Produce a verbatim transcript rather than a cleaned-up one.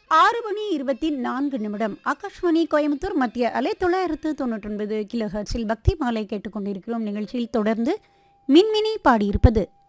ஆறு மணி இருபத்தி நான்கு நிமிடம். ஆகாஷ்வாணி கோயம்புத்தூர் மத்திய அலை தொள்ளாயிரத்து தொண்ணூற்றொன்பது கிலோ ஹெர்ட்ஸில் பக்தி மாலை கேட்டுக்கொண்டிருக்கிறோம். நிகழ்ச்சியில் தொடர்ந்து மின்மினி பாடியிருப்பது